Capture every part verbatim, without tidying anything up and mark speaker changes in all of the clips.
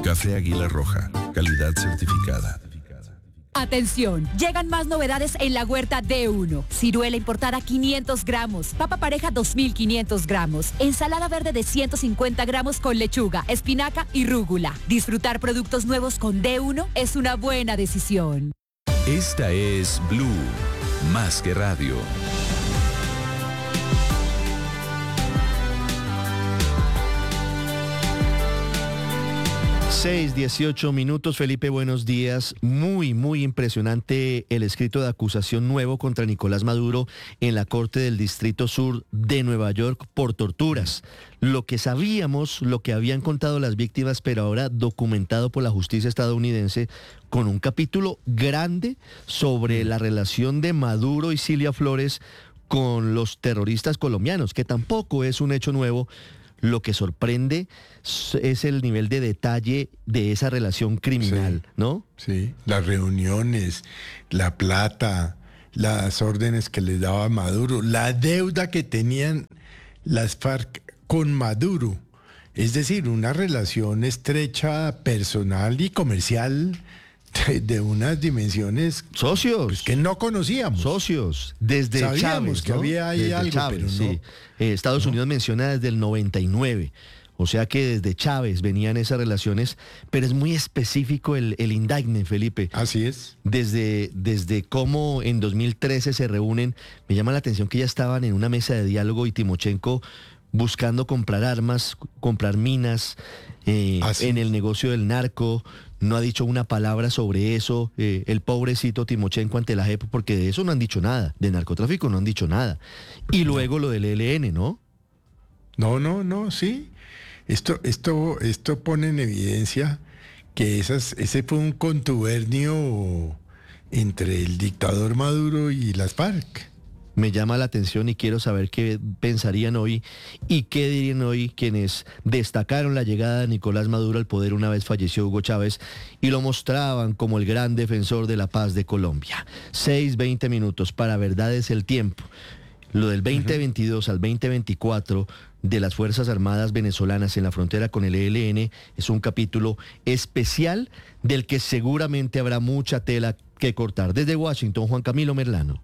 Speaker 1: Café Águila Roja, calidad certificada.
Speaker 2: Atención, llegan más novedades en la huerta D uno. Ciruela importada quinientos gramos, papa pareja dos mil quinientos gramos, ensalada verde de ciento cincuenta gramos con lechuga, espinaca y rúgula. Disfrutar productos nuevos con D uno es una buena decisión.
Speaker 1: Esta es Blue, más que radio.
Speaker 3: seis, dieciocho minutos, Felipe, buenos días. Muy, muy impresionante el escrito de acusación nuevo contra Nicolás Maduro en la Corte del Distrito Sur de Nueva York por torturas. Lo que sabíamos, lo que habían contado las víctimas, pero ahora documentado por la justicia estadounidense con un capítulo grande sobre la relación de Maduro y Cilia Flores con los terroristas colombianos, que tampoco es un hecho nuevo. Lo que sorprende es el nivel de detalle de esa relación criminal, sí, ¿no?
Speaker 4: Sí, las reuniones, la plata, las órdenes que les daba Maduro, la deuda que tenían las FARC con Maduro. Es decir, una relación estrecha, personal y comercial de, de unas dimensiones...
Speaker 3: Socios.
Speaker 4: Pues, que no conocíamos.
Speaker 3: Socios. Desde
Speaker 4: Sabíamos
Speaker 3: Chávez,
Speaker 4: que
Speaker 3: ¿no?
Speaker 4: había ahí
Speaker 3: desde
Speaker 4: algo,
Speaker 3: Chávez,
Speaker 4: pero no.
Speaker 3: Sí. Eh, Estados
Speaker 4: ¿no?
Speaker 3: Unidos menciona desde el noventa y nueve. O sea que desde Chávez venían esas relaciones, pero es muy específico el, el indictment, Felipe.
Speaker 4: Así es.
Speaker 3: Desde, desde cómo en dos mil trece se reúnen, me llama la atención que ya estaban en una mesa de diálogo y Timochenko buscando comprar armas, comprar minas, eh, en el negocio del narco. No ha dicho una palabra sobre eso, eh, el pobrecito Timochenko ante la J E P, porque de eso no han dicho nada, de narcotráfico no han dicho nada. Y luego lo del E L N, ¿no?
Speaker 4: No, no, no, sí. Esto, esto, esto pone en evidencia que esas, ese fue un contubernio entre el dictador Maduro y las FARC.
Speaker 3: Me llama la atención y quiero saber qué pensarían hoy y qué dirían hoy quienes destacaron la llegada de Nicolás Maduro al poder una vez falleció Hugo Chávez y lo mostraban como el gran defensor de la paz de Colombia. Seis, veinte minutos, para verdad es el tiempo. Lo del veinte veintidós al veinte veinticuatro de las Fuerzas Armadas venezolanas en la frontera con el E L N es un capítulo especial del que seguramente habrá mucha tela que cortar. Desde Washington, Juan Camilo Merlano.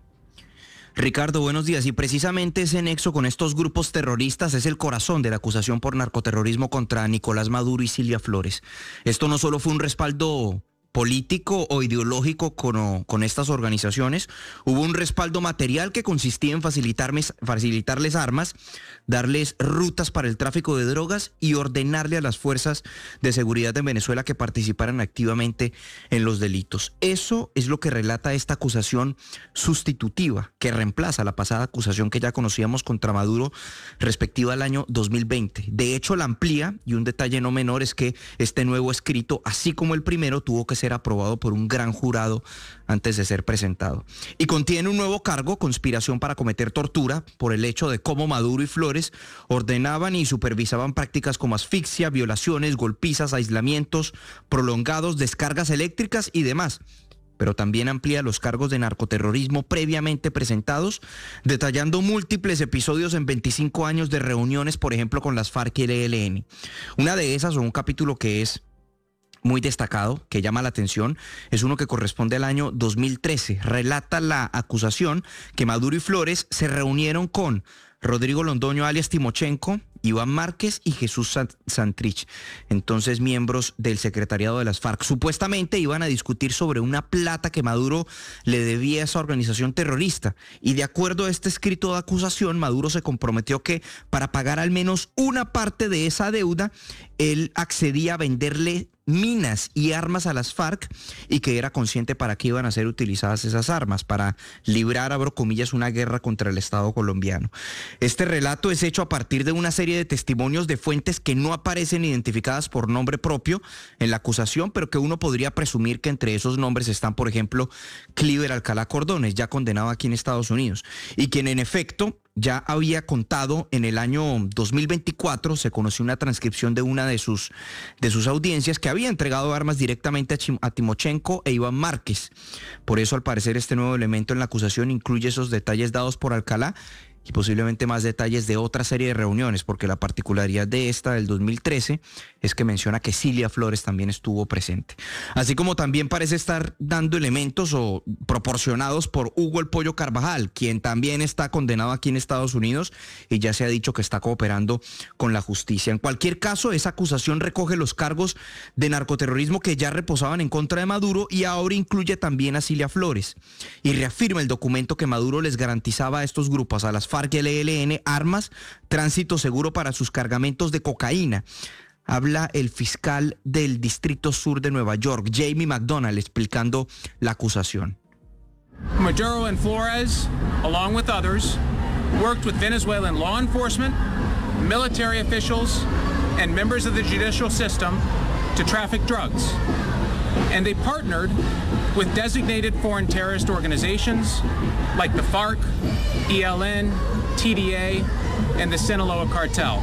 Speaker 5: Ricardo, buenos días. Y precisamente ese nexo con estos grupos terroristas es el corazón de la acusación por narcoterrorismo contra Nicolás Maduro y Cilia Flores. Esto no solo fue un respaldo político o ideológico con, con estas organizaciones, hubo un respaldo material que consistía en facilitarles, facilitarles armas, darles rutas para el tráfico de drogas y ordenarle a las fuerzas de seguridad de Venezuela que participaran activamente en los delitos. Eso es lo que relata esta acusación sustitutiva, que reemplaza la pasada acusación que ya conocíamos contra Maduro respectiva al año dos mil veinte. De hecho, la amplía, y un detalle no menor es que este nuevo escrito, así como el primero, tuvo que ser aprobado por un gran jurado antes de ser presentado. Y contiene un nuevo cargo, conspiración para cometer tortura, por el hecho de cómo Maduro y Flores ordenaban y supervisaban prácticas como asfixia, violaciones, golpizas, aislamientos prolongados, descargas eléctricas y demás. Pero también amplía los cargos de narcoterrorismo previamente presentados, detallando múltiples episodios en veinticinco años de reuniones, por ejemplo, con las FARC y el E L N. Una de esas, o un capítulo que es muy destacado, que llama la atención, es uno que corresponde al año dos mil trece. Relata la acusación que Maduro y Flores se reunieron con Rodrigo Londoño alias Timochenko, Iván Márquez y Jesús Santrich, entonces miembros del secretariado de las FARC. Supuestamente iban a discutir sobre una plata que Maduro le debía a esa organización terrorista, y de acuerdo a este escrito de acusación, Maduro se comprometió que para pagar al menos una parte de esa deuda, él accedía a venderle minas y armas a las FARC y que era consciente para qué iban a ser utilizadas esas armas, para librar, abro comillas, una guerra contra el Estado colombiano. Este relato es hecho a partir de una serie de testimonios de fuentes que no aparecen identificadas por nombre propio en la acusación, pero que uno podría presumir que entre esos nombres están, por ejemplo, Cliver Alcalá Cordones, ya condenado aquí en Estados Unidos, y quien en efecto ya había contado en el año dos mil veinticuatro, se conoció una transcripción de una de sus, de sus audiencias, que había entregado armas directamente a, Chim, a Timochenko e Iván Márquez. Por eso, al parecer, este nuevo elemento en la acusación incluye esos detalles dados por Alcalá y posiblemente más detalles de otra serie de reuniones, porque la particularidad de esta del dos mil trece es que menciona que Cilia Flores también estuvo presente. Así como también parece estar dando elementos o proporcionados por Hugo El Pollo Carvajal, quien también está condenado aquí en Estados Unidos y ya se ha dicho que está cooperando con la justicia. En cualquier caso, esa acusación recoge los cargos de narcoterrorismo que ya reposaban en contra de Maduro y ahora incluye también a Cilia Flores. Y reafirma el documento que Maduro les garantizaba a estos grupos, a las FARC y el E L N, armas, tránsito seguro para sus cargamentos de cocaína. Habla el fiscal del Distrito Sur de Nueva York, Jamie McDonald, explicando la acusación.
Speaker 6: Maduro and Flores, along with others, worked with Venezuelan law enforcement, military officials, and members of the judicial system to traffic drugs. And they partnered with designated foreign terrorist organizations like the FARC, E L N, T D A, and the Sinaloa cartel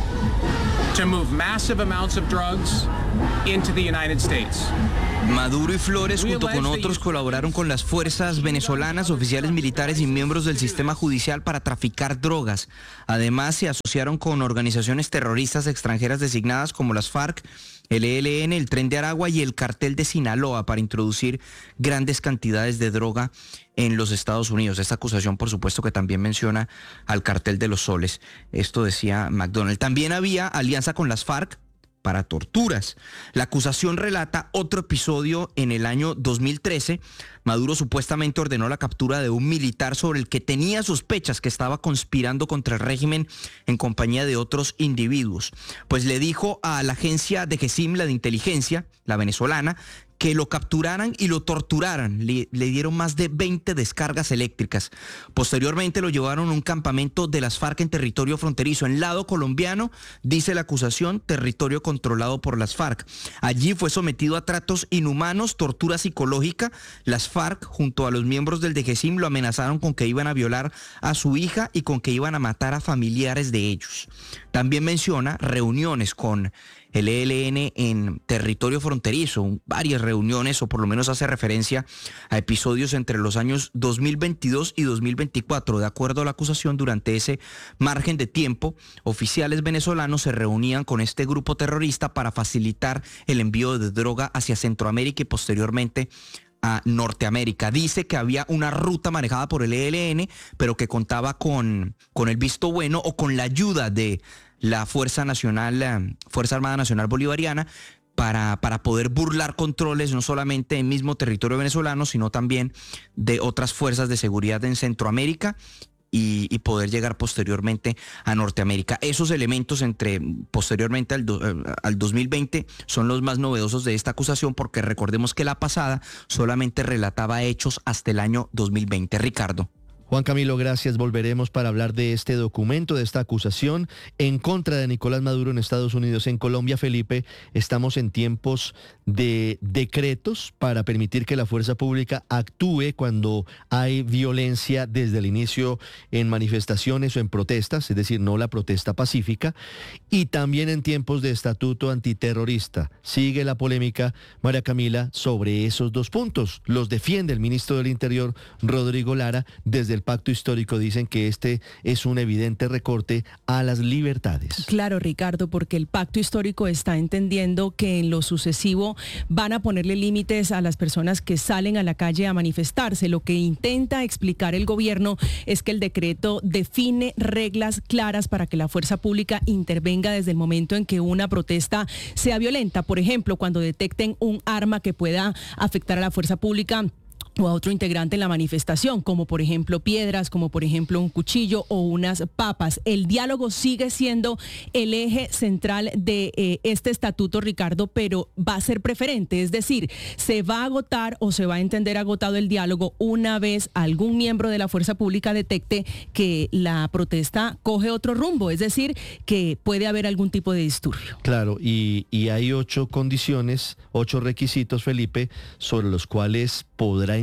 Speaker 6: to move massive amounts of drugs into the United States.
Speaker 5: Maduro y Flores, junto con otros, colaboraron con las fuerzas venezolanas, oficiales militares y miembros del sistema judicial para traficar drogas. Además, se asociaron con organizaciones terroristas extranjeras designadas como las FARC, el E L N, el Tren de Aragua y el Cartel de Sinaloa para introducir grandes cantidades de droga en los Estados Unidos. Esta acusación, por supuesto, que también menciona al Cartel de los Soles. Esto decía McDonald. También había alianza con las FARC para torturas. La acusación relata otro episodio en el año dos mil trece. Maduro supuestamente ordenó la captura de un militar sobre el que tenía sospechas que estaba conspirando contra el régimen en compañía de otros individuos. Pues le dijo a la agencia de GESIM, la de inteligencia, la venezolana, que lo capturaran y lo torturaran. Le, le dieron más de veinte descargas eléctricas. Posteriormente lo llevaron a un campamento de las FARC en territorio fronterizo, en lado colombiano, dice la acusación, territorio controlado por las FARC. Allí fue sometido a tratos inhumanos, tortura psicológica. Las FARC, junto a los miembros del D G S I M, lo amenazaron con que iban a violar a su hija y con que iban a matar a familiares de ellos. También menciona reuniones con el E L N en territorio fronterizo, varias reuniones, o por lo menos hace referencia a episodios entre los años dos mil veintidós y dos mil veinticuatro. De acuerdo a la acusación, durante ese margen de tiempo, oficiales venezolanos se reunían con este grupo terrorista para facilitar el envío de droga hacia Centroamérica y posteriormente a Norteamérica. Dice que había una ruta manejada por el E L N, pero que contaba con, con el visto bueno o con la ayuda de la Fuerza Nacional, Fuerza Armada Nacional Bolivariana, para, para poder burlar controles no solamente en mismo territorio venezolano, sino también de otras fuerzas de seguridad en Centroamérica y, y poder llegar posteriormente a Norteamérica. Esos elementos entre posteriormente al, do, al dos mil veinte son los más novedosos de esta acusación, porque recordemos que la pasada solamente relataba hechos hasta el año dos mil veinte. Ricardo.
Speaker 3: Juan Camilo, gracias. Volveremos para hablar de este documento, de esta acusación en contra de Nicolás Maduro en Estados Unidos. En Colombia, Felipe, estamos en tiempos de decretos para permitir que la fuerza pública actúe cuando hay violencia desde el inicio en manifestaciones o en protestas, es decir, no la protesta pacífica, y también en tiempos de estatuto antiterrorista. Sigue la polémica, María Camila, sobre esos dos puntos. Los defiende el ministro del Interior, Rodrigo Lara. Desde el pacto histórico dicen que este es un evidente recorte a las libertades.
Speaker 7: Claro, Ricardo, porque el pacto histórico está entendiendo que en lo sucesivo van a ponerle límites a las personas que salen a la calle a manifestarse. Lo que intenta explicar el gobierno es que el decreto define reglas claras para que la fuerza pública intervenga desde el momento en que una protesta sea violenta. Por ejemplo, cuando detecten un arma que pueda afectar a la fuerza pública o a otro integrante en la manifestación, como por ejemplo piedras, como por ejemplo un cuchillo o unas papas. El diálogo sigue siendo el eje central de eh, este estatuto, Ricardo, pero va a ser preferente, es decir, se va a agotar o se va a entender agotado el diálogo una vez algún miembro de la fuerza pública detecte que la protesta coge otro rumbo, es decir, que puede haber algún tipo de disturbio.
Speaker 3: Claro, y, y hay ocho condiciones, ocho requisitos, Felipe, sobre los cuales podrá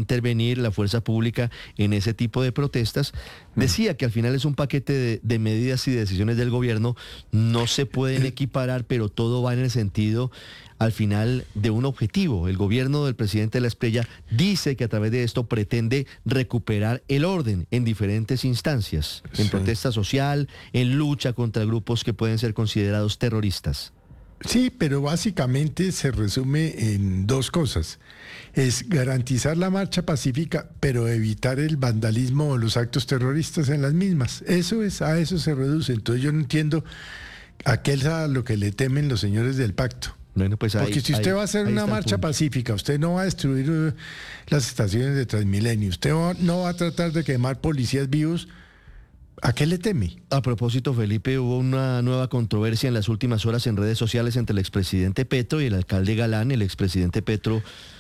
Speaker 3: intervenir la fuerza pública en ese tipo de protestas. Decía que al final es un paquete de, de medidas y decisiones del gobierno, no se pueden equiparar, pero todo va en el sentido al final de un objetivo. El gobierno del presidente de la Espriella dice que a través de esto pretende recuperar el orden en diferentes instancias, en
Speaker 4: Sí.
Speaker 3: protesta social, en lucha contra grupos que pueden ser considerados terroristas.
Speaker 4: Sí, pero básicamente se resume en dos cosas. Es garantizar la marcha pacífica, pero evitar el vandalismo o los actos terroristas en las mismas. Eso es, a eso se reduce. Entonces yo no entiendo a qué es a lo que le temen los señores del pacto.
Speaker 3: Bueno, pues ahí,
Speaker 4: Porque si usted
Speaker 3: ahí-
Speaker 4: va a hacer
Speaker 3: ahí
Speaker 4: una
Speaker 3: está el
Speaker 4: marcha
Speaker 3: punto.
Speaker 4: pacífica, usted no va a destruir eh, las estaciones de Transmilenio, usted va- no va a tratar de quemar policías vivos, ¿a qué le teme?
Speaker 3: A propósito, Felipe, hubo una nueva controversia en las últimas horas en redes sociales entre el expresidente Petro y el alcalde Galán. El expresidente Petro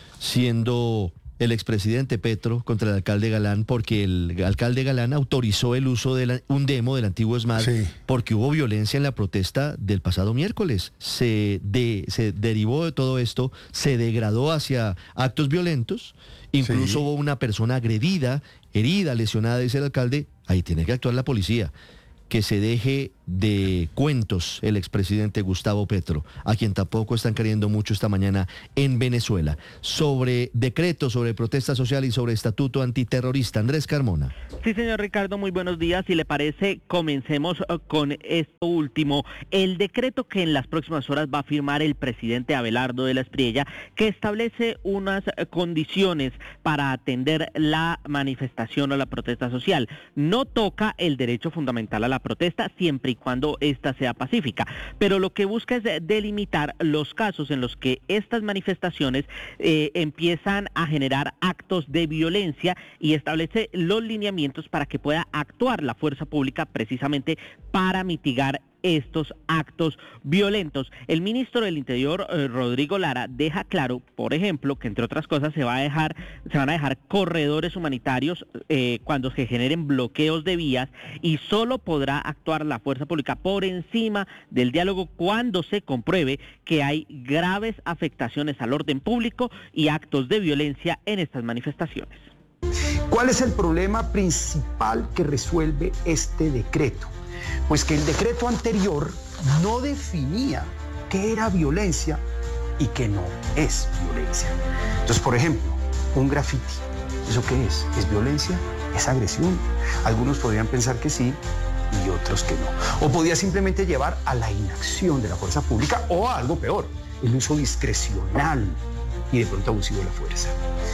Speaker 3: siendo el expresidente Petro contra el alcalde Galán, porque el alcalde Galán autorizó el uso de la- un demo del antiguo ESMAD,
Speaker 4: Sí.
Speaker 3: porque hubo violencia en la protesta del pasado miércoles. Se, de- se derivó de todo esto, se degradó hacia actos violentos, incluso
Speaker 4: Sí.
Speaker 3: hubo una persona agredida, herida, lesionada, dice el alcalde. Ahí tiene que actuar la policía. Que se deje de cuentos el expresidente Gustavo Petro, a quien tampoco están queriendo mucho esta mañana en Venezuela. Sobre decreto, sobre protesta social y sobre estatuto antiterrorista. Andrés Carmona.
Speaker 8: Sí, señor Ricardo, muy buenos días. Si le parece, comencemos eh, con esto último. El decreto que en las próximas horas va a firmar el presidente Abelardo de la Espriella, que establece unas eh, condiciones para atender la manifestación o la protesta social. No toca el derecho fundamental a la protesta siempre y cuando ésta sea pacífica, pero lo que busca es delimitar los casos en los que estas manifestaciones eh, empiezan a generar actos de violencia y establece los lineamientos para que pueda actuar la fuerza pública precisamente para mitigar estos actos violentos. El ministro del Interior, eh, Rodrigo Lara, deja claro, por ejemplo, que entre otras cosas se va a dejar, se van a dejar corredores humanitarios eh, cuando se generen bloqueos de vías y solo podrá actuar la fuerza pública por encima del diálogo cuando se compruebe que hay graves afectaciones al orden público y actos de violencia en estas manifestaciones.
Speaker 9: ¿Cuál es el problema principal que resuelve este decreto? Pues que el decreto anterior no definía qué era violencia y qué no es violencia. Entonces, por ejemplo, un grafiti, ¿eso qué es? ¿Es violencia? ¿Es agresión? Algunos podrían pensar que sí y otros que no. O podía simplemente llevar a la inacción de la fuerza pública o a algo peor, el uso discrecional y de pronto abusivo de la fuerza.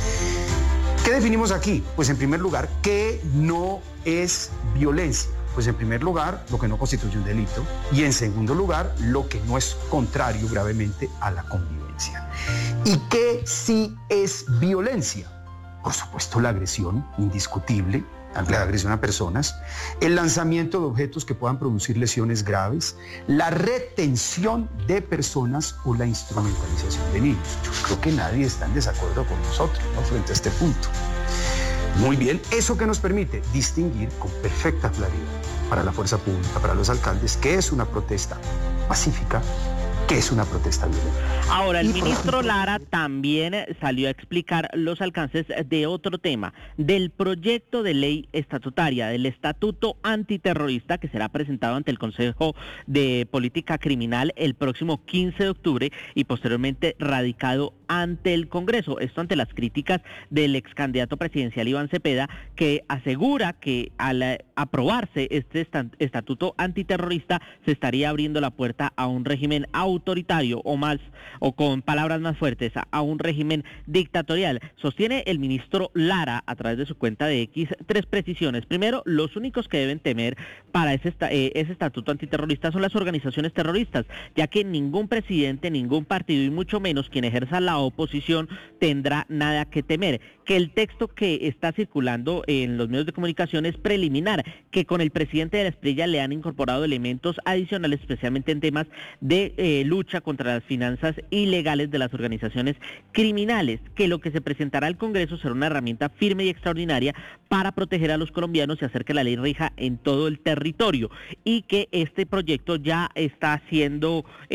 Speaker 9: ¿Qué definimos aquí? Pues en primer lugar, ¿qué no es violencia? Pues en primer lugar, lo que no constituye un delito y en segundo lugar, lo que no es contrario gravemente a la convivencia. ¿Y qué sí es violencia? Por supuesto, la agresión indiscutible, la agresión a personas, el lanzamiento de objetos que puedan producir lesiones graves, la retención de personas o la instrumentalización de niños. Yo creo que nadie está en desacuerdo con nosotros, ¿no?, frente a este punto. Muy bien, eso que nos permite distinguir con perfecta claridad para la fuerza pública, para los alcaldes, qué es una protesta pacífica, qué es una protesta violenta.
Speaker 8: Ahora, el
Speaker 9: Y por
Speaker 8: ministro
Speaker 9: ejemplo,
Speaker 8: Lara también salió a explicar los alcances de otro tema, del proyecto de ley estatutaria, del estatuto antiterrorista que será presentado ante el Consejo de Política Criminal el próximo quince de octubre y posteriormente radicado ante el Congreso. Esto ante las críticas del ex candidato presidencial Iván Cepeda, que asegura que al eh, aprobarse este esta- estatuto antiterrorista se estaría abriendo la puerta a un régimen autoritario o más, o con palabras más fuertes, a, a un régimen dictatorial. Sostiene el ministro Lara a través de su cuenta de X tres precisiones. Primero, los únicos que deben temer para ese, esta- eh, ese estatuto antiterrorista son las organizaciones terroristas, ya que ningún presidente, ningún partido y mucho menos quien ejerza la oposición tendrá nada que temer. Que el texto que está circulando en los medios de comunicación es preliminar, que con el presidente de la Espriella le han incorporado elementos adicionales, especialmente en temas de eh, lucha contra las finanzas ilegales de las organizaciones criminales, que lo que se presentará al Congreso será una herramienta firme y extraordinaria para proteger a los colombianos y hacer que la ley rija en todo el territorio, y que este proyecto ya está siendo eh,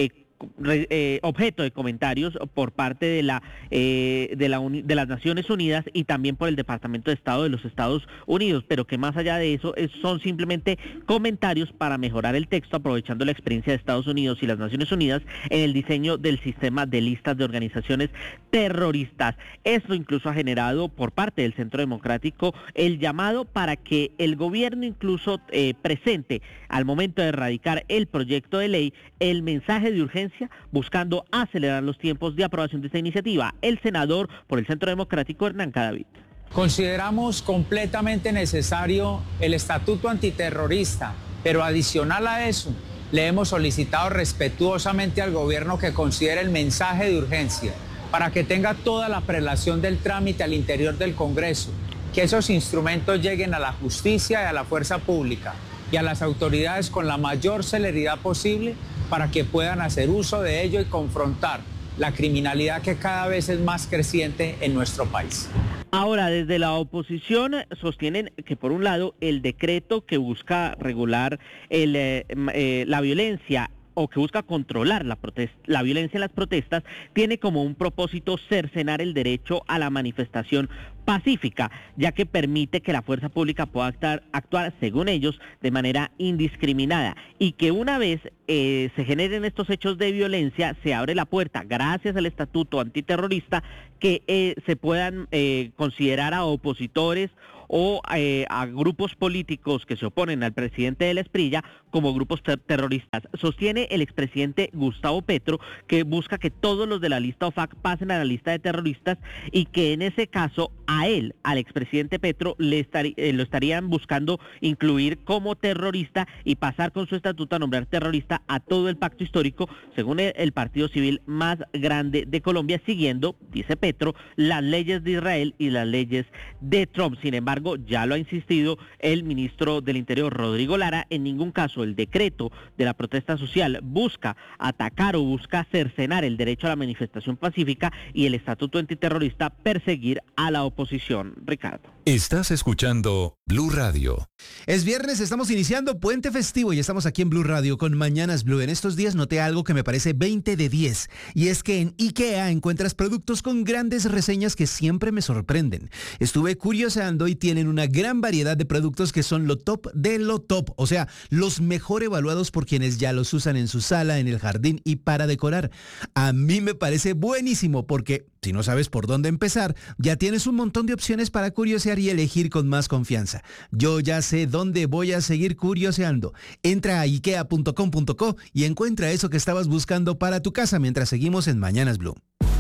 Speaker 8: eh, objeto de comentarios por parte de la eh, de la de las Naciones Unidas y también por el Departamento de Estado de los Estados Unidos, pero que más allá de eso es, son simplemente comentarios para mejorar el texto, aprovechando la experiencia de Estados Unidos y las Naciones Unidas en el diseño del sistema de listas de organizaciones terroristas. Esto incluso ha generado por parte del Centro Democrático el llamado para que el gobierno incluso eh, presente al momento de erradicar el proyecto de ley el mensaje de urgencia, buscando acelerar los tiempos de aprobación de esta iniciativa. El senador por el Centro Democrático, Hernán Cadavid.
Speaker 10: Consideramos completamente necesario el estatuto antiterrorista, pero adicional a eso, le hemos solicitado respetuosamente al gobierno que considere el mensaje de urgencia para que tenga toda la prelación del trámite al interior del Congreso, que esos instrumentos lleguen a la justicia y a la fuerza pública y a las autoridades con la mayor celeridad posible para que puedan hacer uso de ello y confrontar la criminalidad que cada vez es más creciente en nuestro país.
Speaker 8: Ahora, desde la oposición sostienen que por un lado el decreto que busca regular el, eh, eh, la violencia o que busca controlar la, protesta, la violencia en las protestas, tiene como un propósito cercenar el derecho a la manifestación pacífica, ya que permite que la fuerza pública pueda actuar, actuar según ellos, de manera indiscriminada, y que una vez eh, se generen estos hechos de violencia, se abre la puerta, gracias al estatuto antiterrorista, que eh, se puedan eh, considerar a opositores o eh, a grupos políticos que se oponen al presidente de la Esprilla como grupos ter terroristas. Sostiene el expresidente Gustavo Petro que busca que todos los de la lista O F A C pasen a la lista de terroristas y que en ese caso a él, al expresidente Petro, le estar eh, lo estarían buscando incluir como terrorista y pasar con su estatuto a nombrar terrorista a todo el pacto histórico, según el, el partido civil más grande de Colombia, siguiendo, dice Petro, las leyes de Israel y las leyes de Trump. Sin embargo, ya lo ha insistido el ministro del Interior, Rodrigo Lara, en ningún caso el decreto de la protesta social busca atacar o busca cercenar el derecho a la manifestación pacífica y el estatuto antiterrorista perseguir a la oposición. Ricardo.
Speaker 1: Estás escuchando Blue Radio.
Speaker 11: Es viernes, estamos iniciando puente festivo y estamos aquí en Blue Radio con Mañanas Blue. En estos días noté algo que me parece veinte de diez y es que en IKEA encuentras productos con grandes reseñas que siempre me sorprenden. Estuve curioseando y tienen una gran variedad de productos que son lo top de lo top, o sea, los mejor evaluados por quienes ya los usan en su sala, en el jardín y para decorar. A mí me parece buenísimo porque si no sabes por dónde empezar, ya tienes un montón de opciones para curiosear y elegir con más confianza. Yo ya sé dónde voy a seguir curioseando. Entra a ikea punto com punto co y encuentra eso que estabas buscando para tu casa mientras seguimos en Mañanas Blue.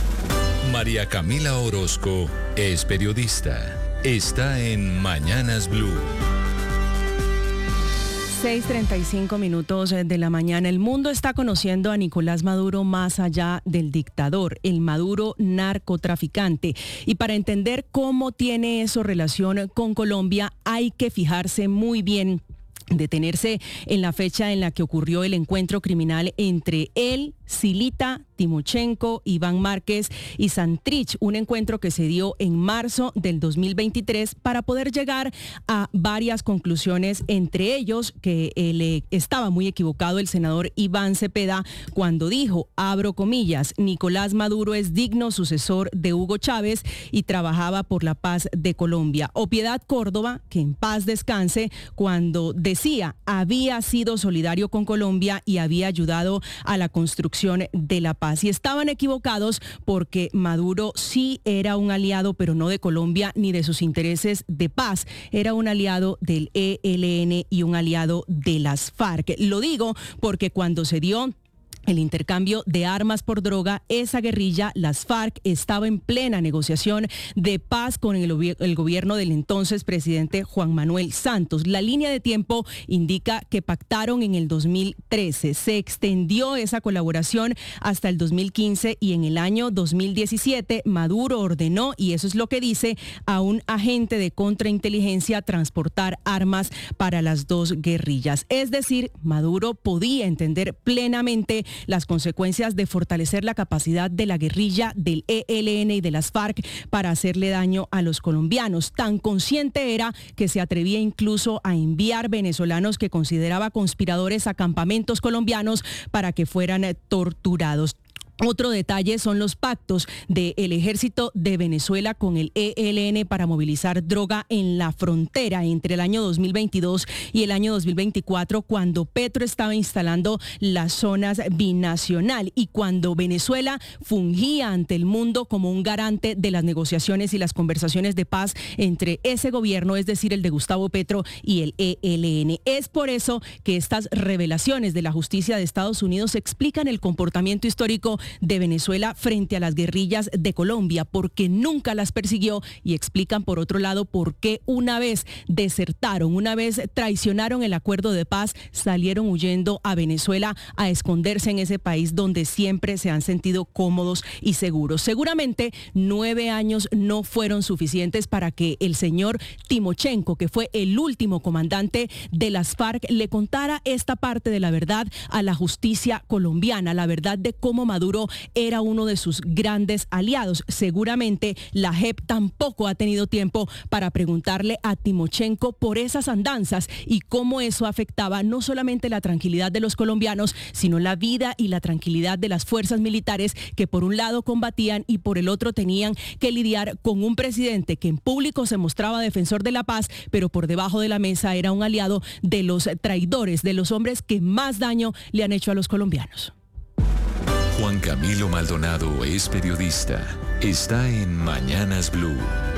Speaker 1: María Camila Orozco es periodista. Está en Mañanas Blue.
Speaker 7: seis treinta y cinco minutos de la mañana. El mundo está conociendo a Nicolás Maduro más allá del dictador, el Maduro narcotraficante. Y para entender cómo tiene eso relación con Colombia, hay que fijarse muy bien, detenerse en la fecha en la que ocurrió el encuentro criminal entre él, Silita, Timochenko, Iván Márquez y Santrich, un encuentro que se dio en marzo del dos mil veintitrés para poder llegar a varias conclusiones, entre ellos que eh, estaba muy equivocado el senador Iván Cepeda cuando dijo, abro comillas, Nicolás Maduro es digno sucesor de Hugo Chávez y trabajaba por la paz de Colombia. O Piedad Córdoba, que en paz descanse, cuando decía había sido solidario con Colombia y había ayudado a la construcción de la paz. Y estaban equivocados porque Maduro sí era un aliado, pero no de Colombia ni de sus intereses de paz. Era un aliado del E L N y un aliado de las FARC. Lo digo porque cuando se dio el intercambio de armas por droga, esa guerrilla, las FARC, estaba en plena negociación de paz con el, el gobierno del entonces presidente Juan Manuel Santos. La línea de tiempo indica que pactaron en el dos mil trece. Se extendió esa colaboración hasta el dos mil quince y en el año dos mil diecisiete Maduro ordenó, y eso es lo que dice, a un agente de contrainteligencia transportar armas para las dos guerrillas. Es decir, Maduro podía entender plenamente las consecuencias de fortalecer la capacidad de la guerrilla del E L N y de las FARC para hacerle daño a los colombianos. Tan consciente era que se atrevía incluso a enviar venezolanos que consideraba conspiradores a campamentos colombianos para que fueran torturados. Otro detalle son los pactos del ejército de Venezuela con el E L N para movilizar droga en la frontera entre el año dos mil veintidós y el año dos mil veinticuatro, cuando Petro estaba instalando las zonas binacional y cuando Venezuela fungía ante el mundo como un garante de las negociaciones y las conversaciones de paz entre ese gobierno, es decir, el de Gustavo Petro y el E L N. Es por eso que estas revelaciones de la justicia de Estados Unidos explican el comportamiento histórico de Venezuela frente a las guerrillas de Colombia, porque nunca las persiguió, y explican por otro lado por qué una vez desertaron, una vez traicionaron el acuerdo de paz, salieron huyendo a Venezuela a esconderse en ese país donde siempre se han sentido cómodos y seguros. Seguramente nueve años no fueron suficientes para que el señor Timochenko, que fue el último comandante de las FARC, le contara esta parte de la verdad a la justicia colombiana, la verdad de cómo Maduro era uno de sus grandes aliados. Seguramente la J E P tampoco ha tenido tiempo para preguntarle a Timochenko por esas andanzas y cómo eso afectaba no solamente la tranquilidad de los colombianos, sino la vida y la tranquilidad de las fuerzas militares que por un lado combatían y por el otro tenían que lidiar con un presidente que en público se mostraba defensor de la paz, pero por debajo de la mesa era un aliado de los traidores, de los hombres que más daño le han hecho a los colombianos.
Speaker 1: Juan Camilo Maldonado es periodista. Está en Mañanas Blue.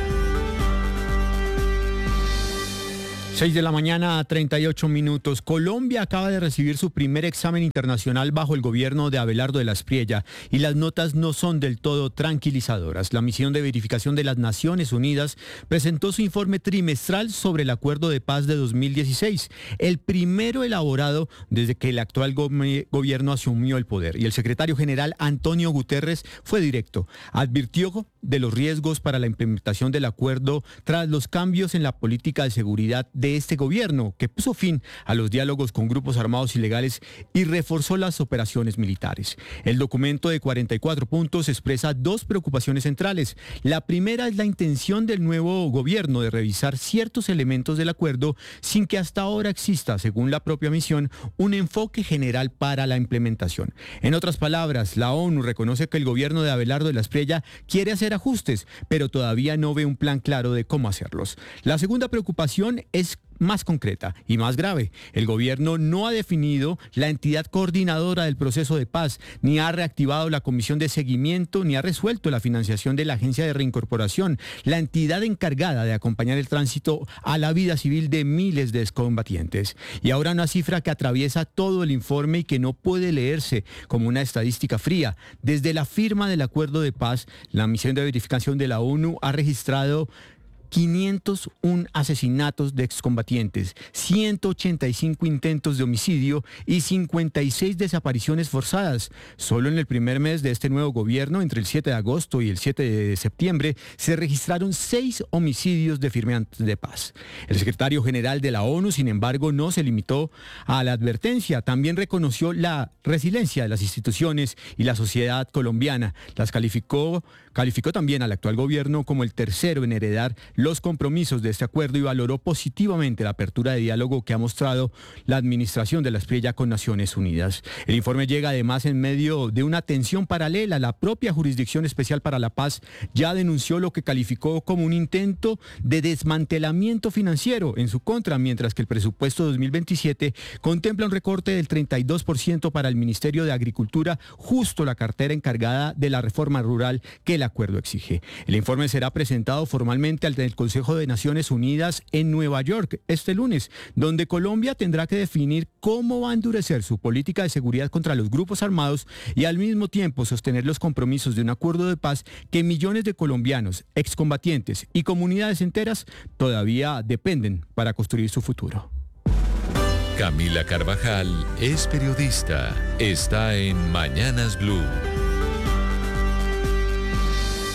Speaker 12: seis de la mañana, treinta y ocho minutos. Colombia acaba de recibir su primer examen internacional bajo el gobierno de Abelardo de la Espriella y las notas no son del todo tranquilizadoras. La misión de verificación de las Naciones Unidas presentó su informe trimestral sobre el acuerdo de paz de dos mil dieciséis, el primero elaborado desde que el actual go- gobierno asumió el poder. Y el secretario general Antonio Guterres fue directo. Advirtió de los riesgos para la implementación del acuerdo tras los cambios en la política de seguridad de de este gobierno, que puso fin a los diálogos con grupos armados ilegales y reforzó las operaciones militares. El documento de cuarenta y cuatro puntos expresa dos preocupaciones centrales. La primera es la intención del nuevo gobierno de revisar ciertos elementos del acuerdo sin que hasta ahora exista, según la propia misión, un enfoque general para la implementación. En otras palabras, la ONU reconoce que el gobierno de Abelardo de la Espriella quiere hacer ajustes, pero todavía no ve un plan claro de cómo hacerlos. La segunda preocupación es más concreta y más grave. El gobierno no ha definido la entidad coordinadora del proceso de paz, ni ha reactivado la comisión de seguimiento, ni ha resuelto la financiación de la agencia de reincorporación, la entidad encargada de acompañar el tránsito a la vida civil de miles de excombatientes. Y ahora una cifra que atraviesa todo el informe y que no puede leerse como una estadística fría. Desde la firma del acuerdo de paz, la misión de verificación de la ONU ha registrado quinientos uno asesinatos de excombatientes, ciento ochenta y cinco intentos de homicidio y cincuenta y seis desapariciones forzadas. Solo en el primer mes de este nuevo gobierno, entre el siete de agosto y el siete de septiembre, se registraron seis homicidios de firmantes de paz. El secretario general de la ONU, sin embargo, no se limitó a la advertencia, también reconoció la resiliencia de las instituciones y la sociedad colombiana. Las calificó, calificó también al actual gobierno como el tercero en heredar los compromisos de este acuerdo y valoró positivamente la apertura de diálogo que ha mostrado la administración de la Espriella con Naciones Unidas. El informe llega además en medio de una tensión paralela. La propia Jurisdicción Especial para la Paz ya denunció lo que calificó como un intento de desmantelamiento financiero en su contra, mientras que el presupuesto dos mil veintisiete contempla un recorte del treinta y dos por ciento para el Ministerio de Agricultura, justo la cartera encargada de la reforma rural que el acuerdo exige. El informe será presentado formalmente al el Consejo de Naciones Unidas en Nueva York este lunes, donde Colombia tendrá que definir cómo va a endurecer su política de seguridad contra los grupos armados y al mismo tiempo sostener los compromisos de un acuerdo de paz que millones de colombianos, excombatientes y comunidades enteras todavía dependen para construir su futuro.
Speaker 1: Camila Carvajal es periodista. Está en Mañanas Blue.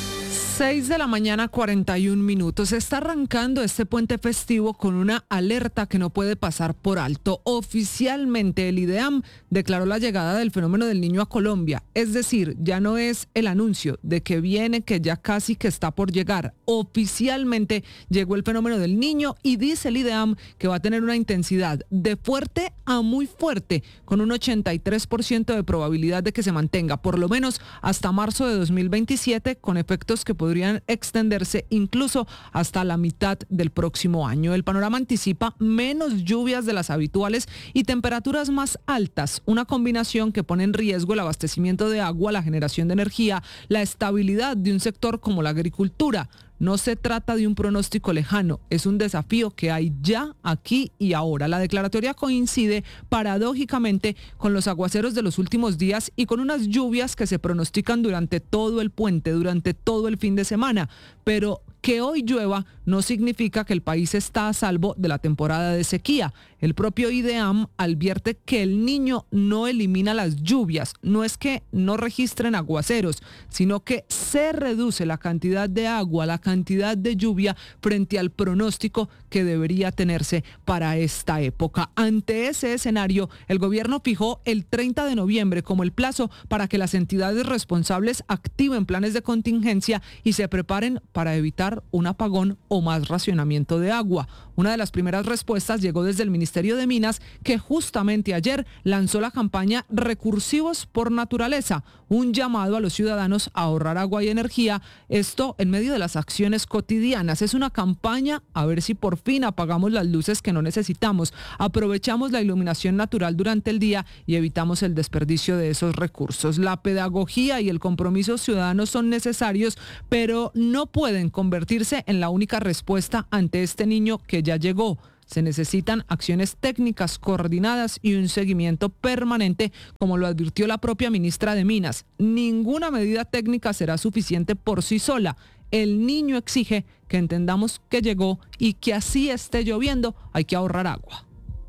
Speaker 13: seis de la mañana, cuarenta y un minutos. Está arrancando este puente festivo con una alerta que no puede pasar por alto. Oficialmente el IDEAM declaró la llegada del fenómeno del Niño a Colombia. Es decir, ya no es el anuncio de que viene, que ya casi que está por llegar. Oficialmente llegó el fenómeno del Niño y dice el IDEAM que va a tener una intensidad de fuerte a muy fuerte, con un ochenta y tres por ciento de probabilidad de que se mantenga por lo menos hasta marzo de dos mil veintisiete, con efectos que podrían extenderse incluso hasta la mitad del próximo año. El panorama anticipa menos lluvias de las habituales y temperaturas más altas, una combinación que pone en riesgo el abastecimiento de agua, la generación de energía, la estabilidad de un sector como la agricultura. No se trata de un pronóstico lejano, es un desafío que hay ya, aquí y ahora. La declaratoria coincide paradójicamente con los aguaceros de los últimos días y con unas lluvias que se pronostican durante todo el puente, durante todo el fin de semana. Pero que hoy llueva no significa que el país está a salvo de la temporada de sequía. El propio IDEAM advierte que el Niño no elimina las lluvias. No es que no registren aguaceros, sino que se reduce la cantidad de agua, la cantidad de lluvia frente al pronóstico que debería tenerse para esta época. Ante ese escenario, el gobierno fijó el treinta de noviembre como el plazo para que las entidades responsables activen planes de contingencia y se preparen para evitar un apagón o más racionamiento de agua. Una de las primeras respuestas llegó desde el Ministerio de Minas, que justamente ayer lanzó la campaña Recursivos por Naturaleza, un llamado a los ciudadanos a ahorrar agua y energía, esto en medio de las acciones cotidianas. Es una campaña a ver si por fin apagamos las luces que no necesitamos, aprovechamos la iluminación natural durante el día y evitamos el desperdicio de esos recursos. La pedagogía y el compromiso ciudadano son necesarios, pero no pueden convertirse en la única respuesta ante este niño que ya llegó. Se necesitan acciones técnicas coordinadas y un seguimiento permanente, como lo advirtió la propia ministra de Minas. Ninguna medida técnica será suficiente por sí sola. El Niño exige que entendamos que llegó y que así esté lloviendo, hay que ahorrar agua.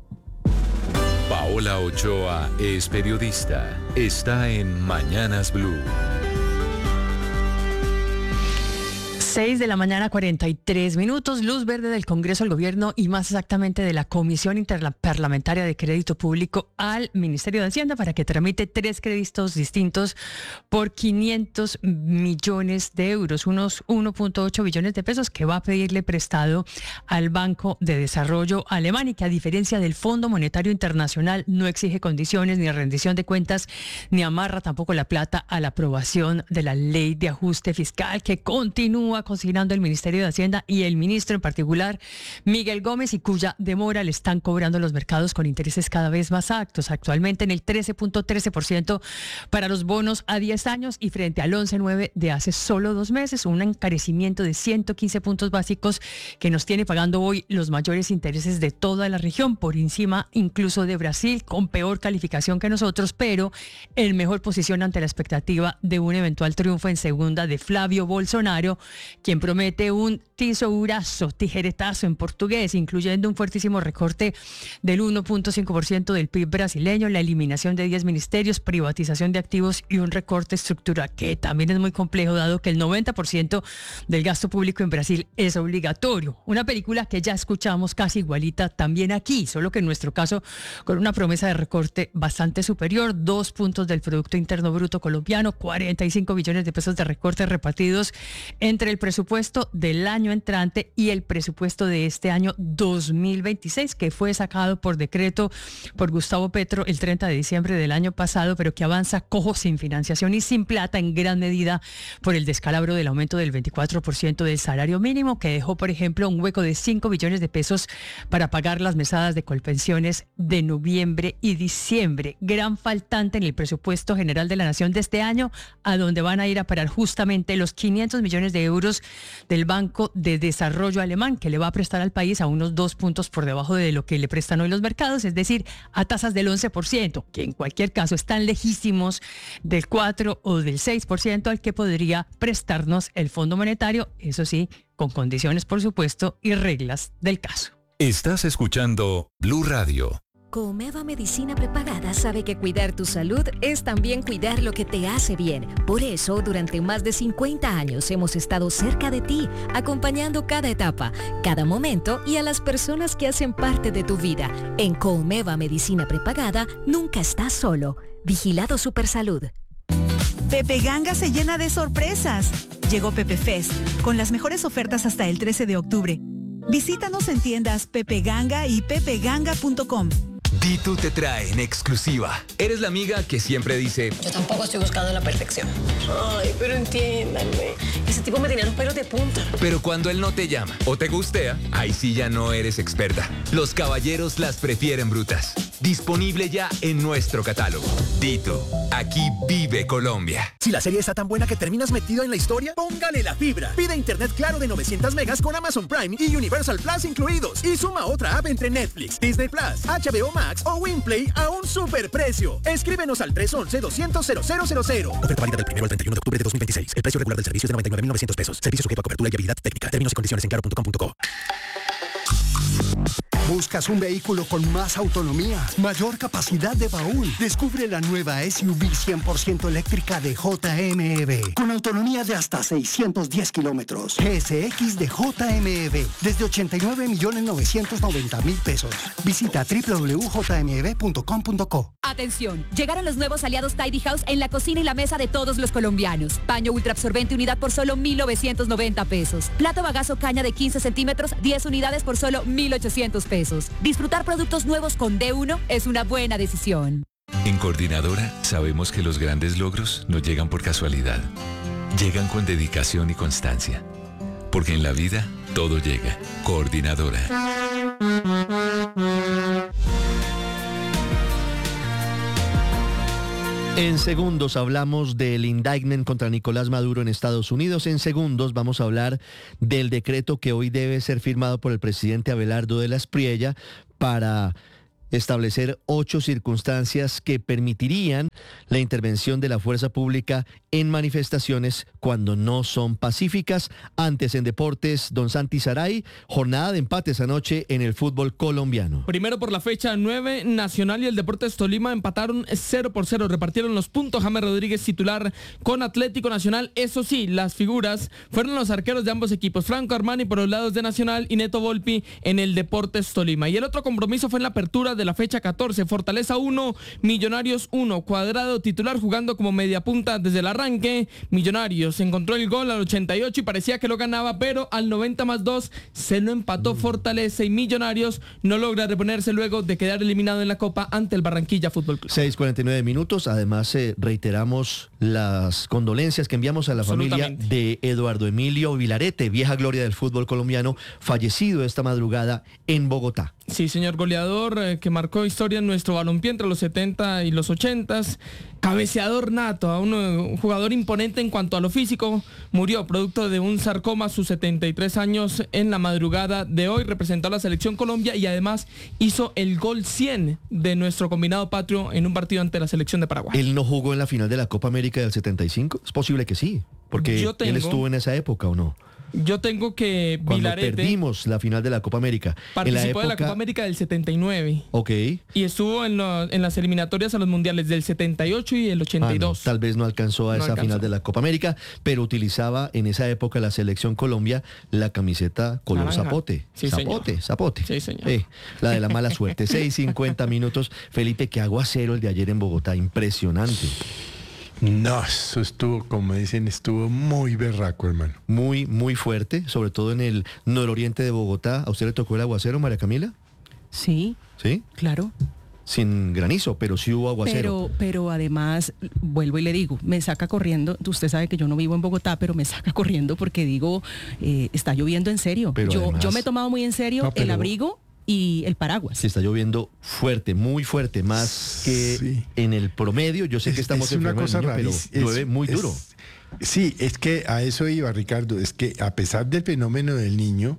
Speaker 1: Paola Ochoa es periodista. Está en Mañanas Blue.
Speaker 14: seis de la mañana, cuarenta y tres minutos, luz verde del Congreso al Gobierno y más exactamente de la Comisión Interparlamentaria de Crédito Público al Ministerio de Hacienda para que tramite tres créditos distintos por quinientos millones de euros, unos uno punto ocho billones de pesos que va a pedirle prestado al Banco de Desarrollo Alemán y que a diferencia del Fondo Monetario Internacional no exige condiciones ni rendición de cuentas ni amarra tampoco la plata a la aprobación de la Ley de Ajuste Fiscal que continúa consignando el Ministerio de Hacienda y el ministro en particular, Miguel Gómez, y cuya demora le están cobrando los mercados con intereses cada vez más altos, actualmente en el trece punto trece por ciento para los bonos a diez años y frente al once punto nueve por ciento de hace solo dos meses, un encarecimiento de ciento quince puntos básicos que nos tiene pagando hoy los mayores intereses de toda la región, por encima incluso de Brasil, con peor calificación que nosotros, pero en mejor posición ante la expectativa de un eventual triunfo en segunda de Flavio Bolsonaro, quien promete un tesourazo, tijeretazo en portugués, incluyendo un fuertísimo recorte del uno punto cinco por ciento del P I B brasileño, la eliminación de diez ministerios, privatización de activos y un recorte estructural que también es muy complejo dado que el noventa por ciento del gasto público en Brasil es obligatorio. Una película que ya escuchamos casi igualita también aquí, solo que en nuestro caso con una promesa de recorte bastante superior, dos puntos del Producto Interno Bruto colombiano, cuarenta y cinco billones de pesos de recortes repartidos entre el presupuesto del año entrante y el presupuesto de este año dos mil veintiséis, que fue sacado por decreto por Gustavo Petro el treinta de diciembre del año pasado, pero que avanza cojo, sin financiación y sin plata, en gran medida por el descalabro del aumento del veinticuatro por ciento del salario mínimo, que dejó, por ejemplo, un hueco de cinco billones de pesos para pagar las mesadas de colpensiones de noviembre y diciembre. Gran faltante en el presupuesto general de la Nación de este año, a donde van a ir a parar justamente los quinientos millones de euros del Banco de Desarrollo Alemán, que le va a prestar al país a unos dos puntos por debajo de lo que le prestan hoy los mercados, es decir, a tasas del once por ciento, que en cualquier caso están lejísimos del cuatro o del seis por ciento al que podría prestarnos el Fondo Monetario, eso sí, con condiciones, por supuesto, y reglas del caso.
Speaker 1: Estás escuchando Blue Radio.
Speaker 15: Comeva Medicina Prepagada sabe que cuidar tu salud es también cuidar lo que te hace bien. Por eso, durante más de cincuenta años hemos estado cerca de ti, acompañando cada etapa, cada momento y a las personas que hacen parte de tu vida. En Comeva Medicina Prepagada, nunca estás solo. Vigilado Supersalud.
Speaker 16: Pepe Ganga se llena de sorpresas. Llegó Pepe Fest, con las mejores ofertas hasta el trece de octubre. Visítanos en tiendas Pepe Ganga y pepe ganga punto com.
Speaker 17: Ditu te trae en exclusiva. Eres la amiga que siempre dice:
Speaker 18: yo tampoco estoy buscando la perfección. Ay, pero entiéndanme. Ese tipo me tenía los pelos de punta.
Speaker 17: Pero cuando él no te llama o te gustea, ahí sí ya no eres experta. Los caballeros las prefieren brutas. Disponible ya en nuestro catálogo. Ditu, aquí vive Colombia.
Speaker 19: Si la serie está tan buena que terminas metido en la historia, póngale la fibra. Pide internet claro de novecientos megas con Amazon Prime y Universal Plus incluidos. Y suma otra app entre Netflix, Disney Plus, H B O Max o Winplay a un superprecio. Escríbenos al tres once, doscientos, cero cero cero cero.
Speaker 20: Oferta válida del primero al treinta y uno de octubre de dos mil veintiséis. El precio regular del servicio es de noventa y nueve mil novecientos pesos. Servicio sujeto a cobertura y habilidad técnica. Términos y condiciones en claro punto com punto co.
Speaker 21: ¿Buscas un vehículo con más autonomía, mayor capacidad de baúl? Descubre la nueva S U V cien por ciento eléctrica de J M E V, con autonomía de hasta seiscientos diez kilómetros. G S X de J M E V, desde ochenta y nueve millones novecientos noventa mil pesos. Visita doble u doble u doble u punto j m e v punto com punto co.
Speaker 2: Atención, llegaron los nuevos aliados Tidy House en la cocina y la mesa de todos los colombianos. Paño ultra absorbente unidad por solo mil novecientos noventa pesos. Plato bagazo caña de quince centímetros, diez unidades por solo mil ochocientos pesos. Disfrutar productos nuevos con D uno es una buena decisión.
Speaker 1: En Coordinadora sabemos que los grandes logros no llegan por casualidad. Llegan con dedicación y constancia. Porque en la vida todo llega. Coordinadora.
Speaker 3: En segundos hablamos del indictment contra Nicolás Maduro en Estados Unidos. En segundos vamos a hablar del decreto que hoy debe ser firmado por el presidente Abelardo de la Espriella para establecer ocho circunstancias que permitirían la intervención de la fuerza pública en manifestaciones cuando no son pacíficas. Antes en deportes, don Santi Saray, jornada de empates anoche en el fútbol colombiano.
Speaker 22: Primero por la fecha nueve, Nacional y el Deportes Tolima empataron cero por cero, repartieron los puntos. James Rodríguez titular con Atlético Nacional. Eso sí, las figuras fueron los arqueros de ambos equipos, Franco Armani por los lados de Nacional y Neto Volpi en el Deportes Tolima. Y el otro compromiso fue en la apertura de la fecha catorce, Fortaleza uno, Millonarios uno, Cuadrado titular jugando como media punta desde el arranque. Millonarios encontró el gol al ochenta y ocho y parecía que lo ganaba, pero al noventa más dos se lo empató Fortaleza y Millonarios no logra reponerse luego de quedar eliminado en la Copa ante el Barranquilla Fútbol Club.
Speaker 3: seis cuarenta y nueve minutos, además eh, reiteramos las condolencias que enviamos a la familia de Eduardo Emilio Vilarete, vieja gloria del fútbol colombiano, fallecido esta madrugada en Bogotá.
Speaker 22: Sí, señor goleador, eh, que marcó historia en nuestro balompié entre los setenta y los ochenta, cabeceador nato, un, un jugador imponente en cuanto a lo físico, murió producto de un sarcoma a sus setenta y tres años en la madrugada de hoy, representó a la selección Colombia y además hizo el gol cien de nuestro combinado patrio en un partido ante la selección de Paraguay.
Speaker 3: ¿Él no jugó en la final de la Copa América del setenta y cinco? Es posible que sí, porque
Speaker 22: Yo tengo...
Speaker 3: él estuvo en esa época, ¿o no?
Speaker 22: Yo tengo que
Speaker 3: Cuando
Speaker 22: Vilarete
Speaker 3: perdimos la final de la Copa América.
Speaker 22: Participó
Speaker 3: en la época...
Speaker 22: de la Copa América del setenta y nueve.
Speaker 3: Ok.
Speaker 22: Y estuvo en, lo, en las eliminatorias a los mundiales del setenta y ocho y el ochenta y dos.
Speaker 3: Ah, no, tal vez no alcanzó a
Speaker 22: No
Speaker 3: esa
Speaker 22: alcanzó.
Speaker 3: final de la Copa América, pero utilizaba en esa época la selección Colombia la camiseta color
Speaker 22: Naranja.
Speaker 3: zapote.
Speaker 22: Sí,
Speaker 3: zapote,
Speaker 22: señor.
Speaker 3: zapote.
Speaker 22: Sí, señor.
Speaker 3: Eh, la de la mala suerte. seis cincuenta minutos. Felipe, qué aguacero el de ayer en Bogotá. Impresionante.
Speaker 4: No, eso estuvo, como dicen, estuvo muy berraco, hermano.
Speaker 3: Muy, muy fuerte, sobre todo en el nororiente de Bogotá. ¿A usted le tocó el aguacero, María Camila?
Speaker 7: Sí.
Speaker 3: ¿Sí?
Speaker 7: Claro.
Speaker 3: Sin granizo, pero sí hubo aguacero.
Speaker 7: Pero, pero además, vuelvo y le digo, me saca corriendo, usted sabe que yo no vivo en Bogotá, pero me saca corriendo porque digo, eh, está lloviendo en serio.
Speaker 3: Pero
Speaker 7: yo,
Speaker 3: además-
Speaker 7: yo me he tomado muy en serio
Speaker 3: No, pero-
Speaker 7: el abrigo y el paraguas.
Speaker 3: Se está lloviendo fuerte, muy fuerte, más que
Speaker 4: Sí.
Speaker 3: en el promedio. Yo sé que
Speaker 4: Es-
Speaker 3: estamos
Speaker 4: es una
Speaker 3: enfermos
Speaker 4: cosa
Speaker 3: del niño, pero
Speaker 4: rarísima.
Speaker 3: llueve
Speaker 4: Es-
Speaker 3: muy
Speaker 4: es-
Speaker 3: duro.
Speaker 4: Sí, es que a eso iba, Ricardo. Es que a pesar del fenómeno del niño,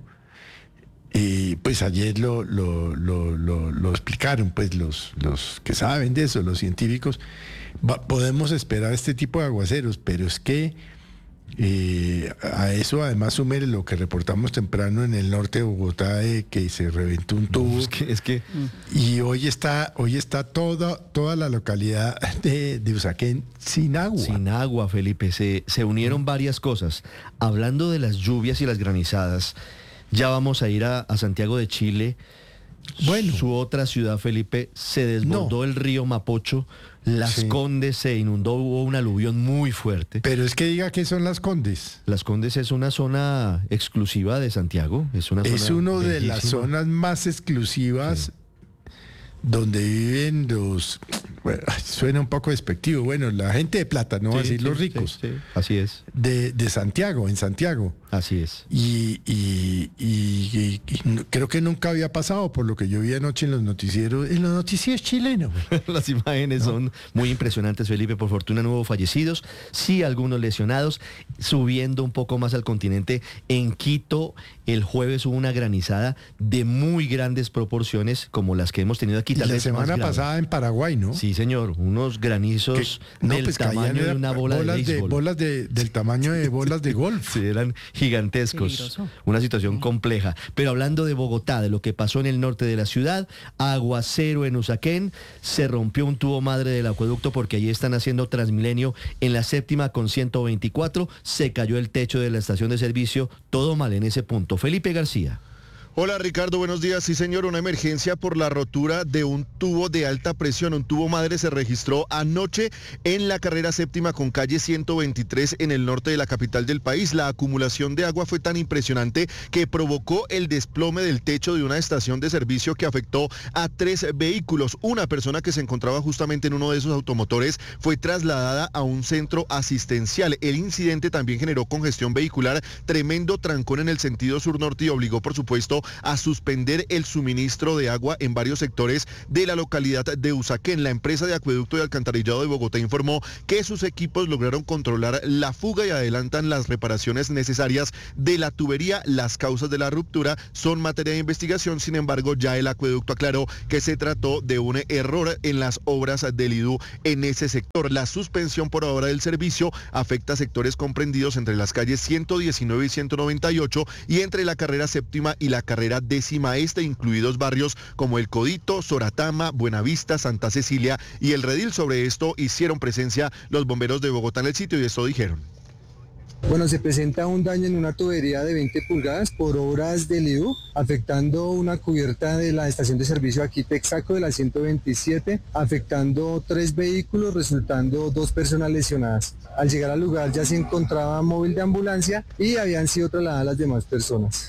Speaker 4: eh, pues ayer lo, lo, lo, lo, lo explicaron, pues los, los que saben de eso, los científicos, va- podemos esperar este tipo de aguaceros, pero es que eh, eh, a eso además súmele lo que reportamos temprano en el norte de Bogotá, de que se reventó un tubo.
Speaker 3: No, es que, es que...
Speaker 4: Y hoy está, hoy está toda, toda la localidad de, de Usaquén sin agua.
Speaker 3: Sin agua, Felipe. Se, se unieron varias cosas. Hablando de las lluvias y las granizadas, ya vamos a ir a, a Santiago de Chile. Bueno. Su otra ciudad, Felipe, se desbordó no. el río Mapocho. Las sí. Condes se inundó, hubo un aluvión muy fuerte.
Speaker 4: Pero es que diga qué son Las Condes.
Speaker 3: Las Condes es una zona exclusiva de Santiago. Es, una
Speaker 4: es
Speaker 3: zona
Speaker 4: uno
Speaker 3: bellísima.
Speaker 4: de las zonas más exclusivas sí. donde viven los... Bueno, suena un poco despectivo. Bueno, la gente de plata, no sí, así sí, los ricos.
Speaker 3: Sí, sí. Así es.
Speaker 4: De, de Santiago, en Santiago.
Speaker 3: Así es.
Speaker 4: Y, y, y, y, y creo que nunca había pasado, por lo que yo vi anoche en los noticieros, en los noticieros chilenos.
Speaker 3: Las imágenes ¿no? son muy impresionantes, Felipe. Por fortuna no hubo fallecidos, sí algunos lesionados. Subiendo un poco más al continente, en Quito el jueves hubo una granizada de muy grandes proporciones, como las que hemos tenido aquí.
Speaker 4: Y la semana pasada en Paraguay, ¿no?
Speaker 3: Sí, señor, unos granizos que, no, del pues tamaño de una bola
Speaker 4: bolas
Speaker 3: de béisbol.
Speaker 4: De, bolas de, del tamaño de bolas de golf.
Speaker 3: Sí, eran gigantescos. Peligroso. Una situación compleja. Pero hablando de Bogotá, de lo que pasó en el norte de la ciudad, aguacero en Usaquén, se rompió un tubo madre del acueducto porque allí están haciendo Transmilenio en la séptima con ciento veinticuatro, se cayó el techo de la estación de servicio, todo mal en ese punto. Felipe García.
Speaker 5: Hola Ricardo, buenos días. Sí señor, una emergencia por la rotura de un tubo de alta presión, un tubo madre se registró anoche en la carrera séptima con calle ciento veintitrés en el norte de la capital del país. La acumulación de agua fue tan impresionante que provocó el desplome del techo de una estación de servicio que afectó a tres vehículos. Una persona que se encontraba justamente en uno de esos automotores fue trasladada a un centro asistencial. El incidente también generó congestión vehicular, tremendo trancón en el sentido sur-norte y obligó, por supuesto, a suspender el suministro de agua en varios sectores de la localidad de Usaquén. La empresa de acueducto y alcantarillado de Bogotá informó que sus equipos lograron controlar la fuga y adelantan las reparaciones necesarias de la tubería. Las causas de la ruptura son materia de investigación, sin embargo, ya el acueducto aclaró que se trató de un error en las obras del I D U en ese sector. La suspensión por ahora del servicio afecta a sectores comprendidos entre las calles ciento diecinueve y ciento noventa y ocho y entre la carrera séptima y la carrera carrera décima este, incluidos barrios como El Codito, Soratama, Buenavista, Santa Cecilia y El Redil. Sobre esto hicieron presencia los bomberos de Bogotá en el sitio y esto dijeron.
Speaker 6: Bueno, se presenta un daño en una tubería de veinte pulgadas por obras del I D U, afectando una cubierta de la estación de servicio aquí Texaco de la ciento veintisiete, afectando tres vehículos, resultando dos personas lesionadas. Al llegar al lugar ya se encontraba móvil de ambulancia y habían sido trasladadas las demás personas.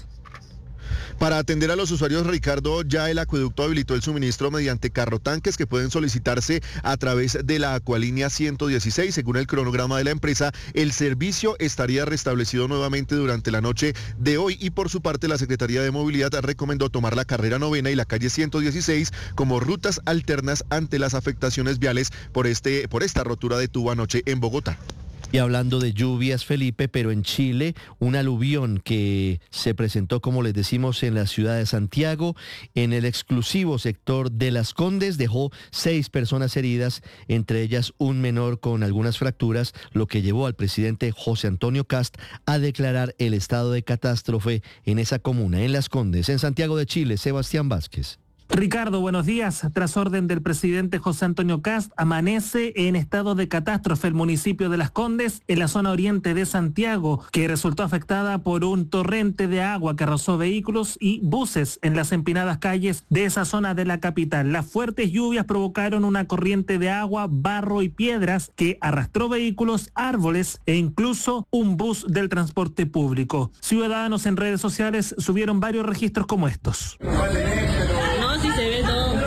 Speaker 5: Para atender a los usuarios, Ricardo, ya el acueducto habilitó el suministro mediante carrotanques que pueden solicitarse a través de la Acualínea ciento dieciséis. Según el cronograma de la empresa, el servicio estaría restablecido nuevamente durante la noche de hoy y por su parte la Secretaría de Movilidad recomendó tomar la carrera novena y la calle ciento dieciséis como rutas alternas ante las afectaciones viales por, este, por esta rotura de tubo anoche en Bogotá.
Speaker 3: Y hablando de lluvias, Felipe, pero en Chile, un aluvión que se presentó, como les decimos, en la ciudad de Santiago, en el exclusivo sector de Las Condes, dejó seis personas heridas, entre ellas un menor con algunas fracturas, lo que llevó al presidente José Antonio Cast a declarar el estado de catástrofe en esa comuna, en Las Condes, en Santiago de Chile. Sebastián Vázquez.
Speaker 23: Ricardo, buenos días. Tras orden del presidente José Antonio Cast, amanece en estado de catástrofe el municipio de Las Condes, en la zona oriente de Santiago, que resultó afectada por un torrente de agua que arrasó vehículos y buses en las empinadas calles de esa zona de la capital. Las fuertes lluvias provocaron una corriente de agua, barro y piedras que arrastró vehículos, árboles e incluso un bus del transporte público. Ciudadanos en redes sociales subieron varios registros como estos.
Speaker 18: No, sí se ve todo.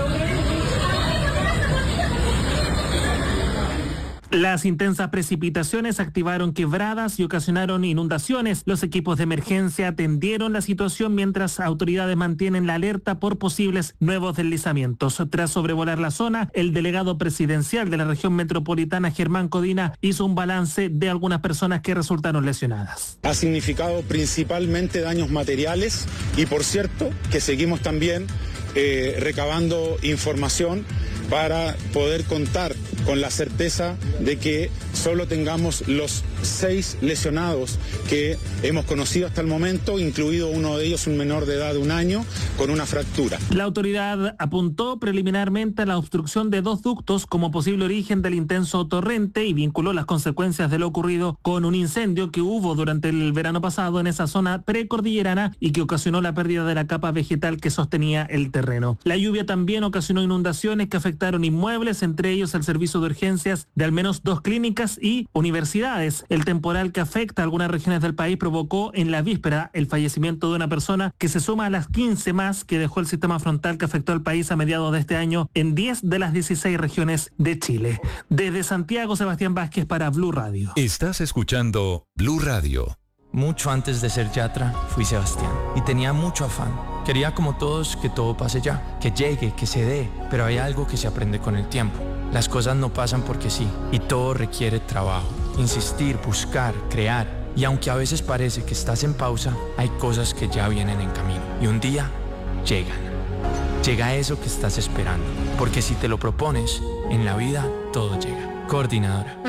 Speaker 23: Las intensas precipitaciones activaron quebradas y ocasionaron inundaciones. Los equipos de emergencia atendieron la situación mientras autoridades mantienen la alerta por posibles nuevos deslizamientos. Tras sobrevolar la zona, el delegado presidencial de la región metropolitana, Germán Codina, hizo un balance de algunas personas que resultaron lesionadas.
Speaker 24: Ha significado principalmente daños materiales y, por cierto, que seguimos también eh, recabando información para poder contar con la certeza de que solo tengamos los seis lesionados que hemos conocido hasta el momento, incluido uno de ellos, un menor de edad de un año, con una fractura.
Speaker 23: La autoridad apuntó preliminarmente a la obstrucción de dos ductos como posible origen del intenso torrente y vinculó las consecuencias de lo ocurrido con un incendio que hubo durante el verano pasado en esa zona precordillerana y que ocasionó la pérdida de la capa vegetal que sostenía el terreno. La lluvia también ocasionó inundaciones que afectaron inmuebles, entre ellos el servicio de urgencias de al menos dos clínicas y universidades. El temporal que afecta a algunas regiones del país provocó en la víspera el fallecimiento de una persona que se suma a las quince más que dejó el sistema frontal que afectó al país a mediados de este año en diez de las dieciséis regiones de Chile. Desde Santiago, Sebastián Vázquez para Blue Radio.
Speaker 17: Estás escuchando Blue Radio.
Speaker 8: Mucho antes de ser yatra, fui Sebastián y tenía mucho afán. Quería como todos que todo pase ya, que llegue, que se dé, pero hay algo que se aprende con el tiempo. Las cosas no pasan porque sí y todo requiere trabajo, insistir, buscar, crear. Y aunque a veces parece que estás en pausa, hay cosas que ya vienen en camino y un día llegan. Llega eso que estás esperando, porque si te lo propones, en la vida todo llega. Coordinadora.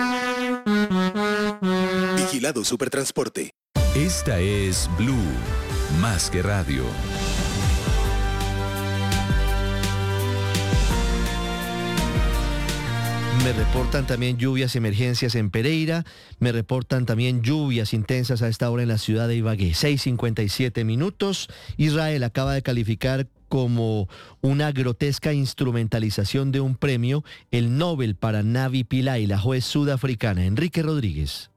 Speaker 20: Vigilado Supertransporte.
Speaker 1: Esta es Blue, más que radio.
Speaker 3: Me reportan también lluvias, emergencias en Pereira. Me reportan también lluvias intensas a esta hora en la ciudad de Ibagué. seis cincuenta y siete minutos. Israel acaba de calificar como una grotesca instrumentalización de un premio el Nobel para Navi Pillay, la juez sudafricana. Enrique Rodríguez.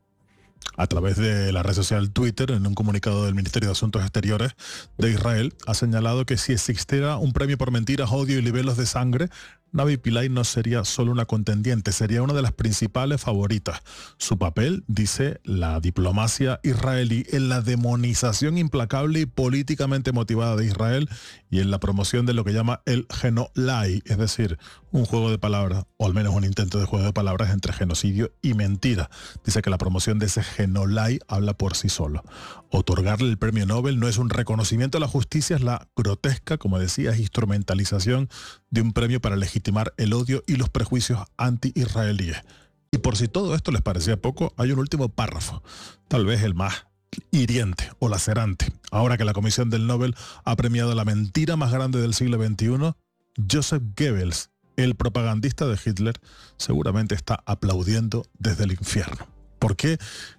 Speaker 9: A través de la red social Twitter, en un comunicado del Ministerio de Asuntos Exteriores de Israel, ha señalado que si existiera un premio por mentiras, odio y libelos de sangre, Navi Pillay no sería solo una contendiente, sería una de las principales favoritas. Su papel, dice la diplomacia israelí, en la demonización implacable y políticamente motivada de Israel y en la promoción de lo que llama el genolai, es decir, un juego de palabras, o al menos un intento de juego de palabras entre genocidio y mentira. Dice que la promoción de ese genolai habla por sí solo. Otorgarle el premio Nobel no es un reconocimiento a la justicia, es la grotesca, como decía, instrumentalización de un premio para legitimar el odio y los prejuicios anti-israelíes. Y por si todo esto les parecía poco, hay un último párrafo, tal vez el más hiriente o lacerante. Ahora que la Comisión del Nobel ha premiado la mentira más grande del siglo veintiuno, Joseph Goebbels, el propagandista de Hitler, seguramente está aplaudiendo desde el infierno. ¿Por qué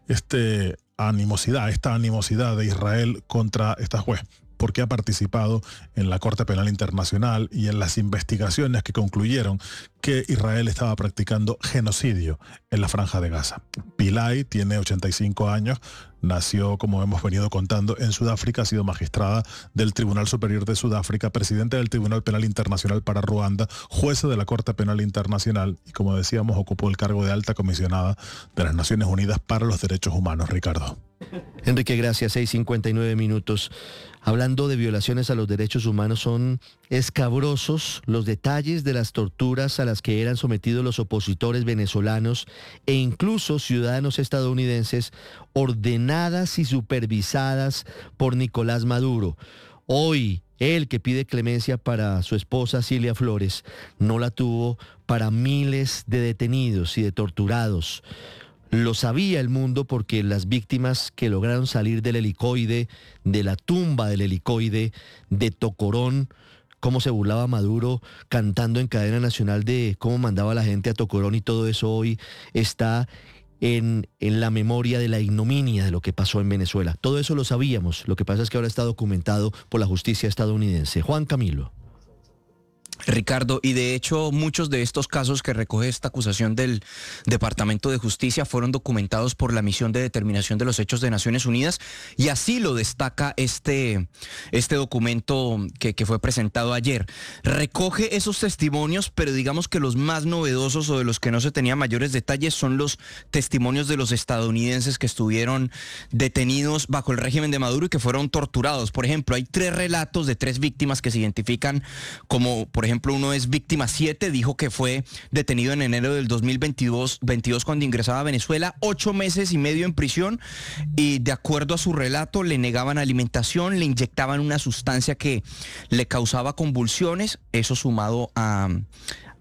Speaker 9: este animosidad, esta animosidad de Israel contra esta juez? Porque ha participado en la Corte Penal Internacional y en las investigaciones que concluyeron que Israel estaba practicando genocidio en la Franja de Gaza. Pillay tiene ochenta y cinco años, nació, como hemos venido contando, en Sudáfrica, ha sido magistrada del Tribunal Superior de Sudáfrica, presidenta del Tribunal Penal Internacional para Ruanda, jueza de la Corte Penal Internacional y, como decíamos, ocupó el cargo de alta comisionada de las Naciones Unidas para los Derechos Humanos. Ricardo.
Speaker 3: Enrique, gracias. seis cincuenta y nueve minutos. Hablando de violaciones a los derechos humanos, son escabrosos los detalles de las torturas a las que eran sometidos los opositores venezolanos e incluso ciudadanos estadounidenses, ordenadas y supervisadas por Nicolás Maduro. Hoy, él que pide clemencia para su esposa Cilia Flores, no la tuvo para miles de detenidos y de torturados. Lo sabía el mundo porque las víctimas que lograron salir del helicoide, de la tumba del helicoide, de Tocorón, cómo se burlaba Maduro cantando en cadena nacional de cómo mandaba a la gente a Tocorón, y todo eso hoy está en, en la memoria de la ignominia de lo que pasó en Venezuela. Todo eso lo sabíamos, lo que pasa es que ahora está documentado por la justicia estadounidense. Juan Camilo.
Speaker 10: Ricardo, y de hecho muchos de estos casos que recoge esta acusación del Departamento de Justicia fueron documentados por la Misión de Determinación de los Hechos de Naciones Unidas, y así lo destaca este, este documento que, que fue presentado ayer. Recoge esos testimonios, pero digamos que los más novedosos o de los que no se tenía mayores detalles son los testimonios de los estadounidenses que estuvieron detenidos bajo el régimen de Maduro y que fueron torturados. Por ejemplo, hay tres relatos de tres víctimas que se identifican como, por ejemplo, uno es víctima siete, dijo que fue detenido en enero del dos mil veintidós, veintidós cuando ingresaba a Venezuela, ocho meses y medio en prisión, y de acuerdo a su relato le negaban alimentación, le inyectaban una sustancia que le causaba convulsiones, eso sumado a...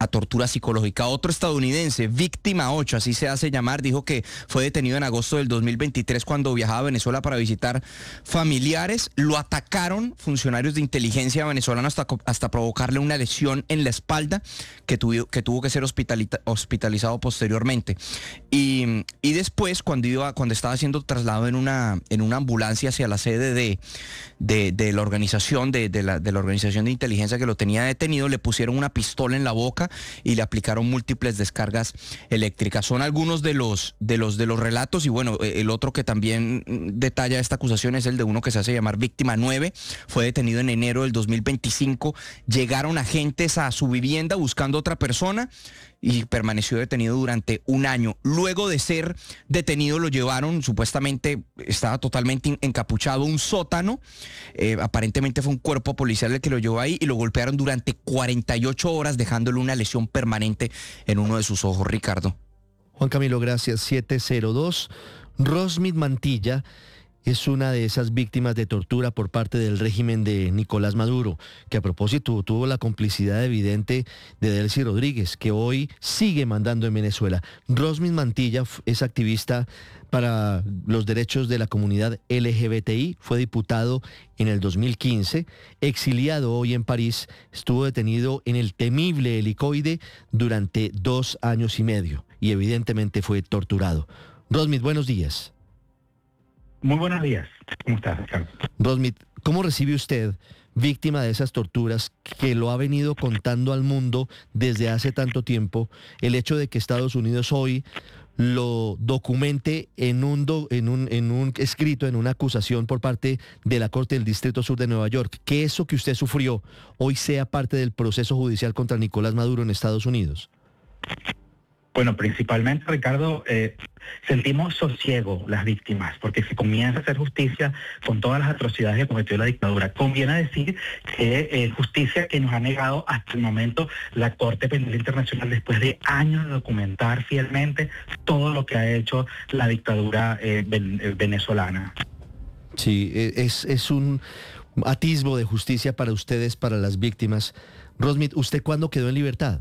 Speaker 10: a tortura psicológica. Otro estadounidense, víctima ocho, así se hace llamar, dijo que fue detenido en agosto del dos mil veintitrés cuando viajaba a Venezuela para visitar familiares. Lo atacaron funcionarios de inteligencia venezolanos hasta, hasta provocarle una lesión en la espalda que, tuvo, que tuvo que ser hospitalizado posteriormente. Y, y después, cuando iba, cuando estaba siendo trasladado en una, en una ambulancia hacia la sede de, de, de la organización, de, de, la, de la organización de inteligencia que lo tenía detenido, le pusieron una pistola en la boca y le aplicaron múltiples descargas eléctricas. Son algunos de los, de los, de los relatos, y bueno, el otro que también detalla esta acusación es el de uno que se hace llamar víctima nueve. Fue detenido en enero del dos mil veinticinco. Llegaron agentes a su vivienda buscando otra persona y permaneció detenido durante un año. Luego de ser detenido lo llevaron, supuestamente estaba totalmente encapuchado, a un sótano. Eh, aparentemente fue un cuerpo policial el que lo llevó ahí y lo golpearon durante cuarenta y ocho horas, dejándole una lesión permanente en uno de sus ojos, Ricardo.
Speaker 3: Juan Camilo, gracias. siete cero dos. Rosmith Mantilla es una de esas víctimas de tortura por parte del régimen de Nicolás Maduro, que a propósito tuvo la complicidad evidente de Delcy Rodríguez, que hoy sigue mandando en Venezuela. Rosmith Mantilla es activista para los derechos de la comunidad L G B T I, fue diputado en el dos mil quince, exiliado hoy en París, estuvo detenido en el temible helicoide durante dos años y medio y evidentemente fue torturado. Rosmith, buenos días.
Speaker 11: Muy buenos días. ¿Cómo estás, Ricardo?
Speaker 3: Rosmith, ¿cómo recibe usted, víctima de esas torturas, que lo ha venido contando al mundo desde hace tanto tiempo, el hecho de que Estados Unidos hoy lo documente en un, do, en un, en un escrito, en una acusación por parte de la Corte del Distrito Sur de Nueva York, que eso que usted sufrió hoy sea parte del proceso judicial contra Nicolás Maduro en Estados Unidos?
Speaker 11: Bueno, principalmente, Ricardo, eh, sentimos sosiego las víctimas, porque se comienza a hacer justicia con todas las atrocidades que cometió la dictadura. Conviene decir que eh, justicia que nos ha negado hasta el momento la Corte Penal Internacional después de años de documentar fielmente todo lo que ha hecho la dictadura eh, venezolana.
Speaker 3: Sí, es, es un atisbo de justicia para ustedes, para las víctimas. Rosmith, ¿usted cuándo quedó en libertad?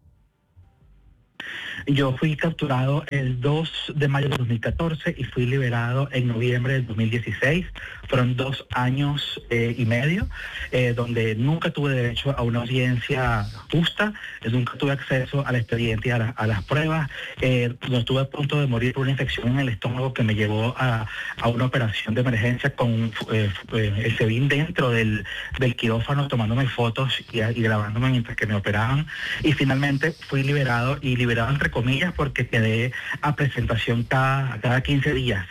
Speaker 11: Yo fui capturado el dos de mayo de dos mil catorce y fui liberado en noviembre del dos mil dieciséis. Fueron dos años eh, y medio, eh, donde nunca tuve derecho a una audiencia justa, eh, nunca tuve acceso al expediente y a, la, a las pruebas, eh, donde estuve a punto de morir por una infección en el estómago que me llevó a, a una operación de emergencia con eh, el SEBIN dentro del, del quirófano, tomándome fotos y, y grabándome mientras que me operaban. Y finalmente fui liberado, y liberado entre comillas porque quedé a presentación cada, cada quince días.